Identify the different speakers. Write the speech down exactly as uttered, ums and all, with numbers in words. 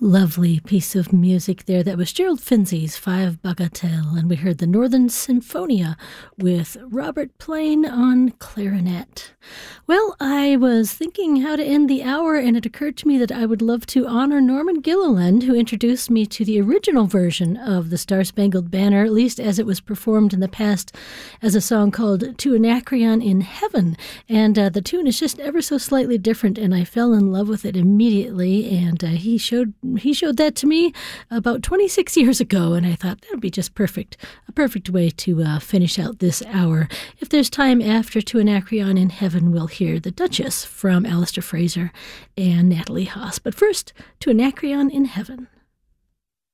Speaker 1: Lovely piece of music there. That was Gerald Finzi's Five Bagatelle, and we heard the Northern Symphonia with Robert Plain on clarinet. Well, I was thinking how to end the hour, and it occurred to me that I would love to honor Norman Gilliland, who introduced me to the original version of the Star-Spangled Banner, at least as it was performed in the past as a song called To Anacreon in Heaven. And uh, the tune is just ever so slightly different, and I fell in love with it immediately, and uh, he showed He showed that to me about twenty-six years ago, and I thought that would be just perfect, a perfect way to uh, finish out this hour. If there's time after To Anacreon in Heaven, we'll hear The Duchess from Alistair Fraser and Natalie Haas. But first, To Anacreon in Heaven.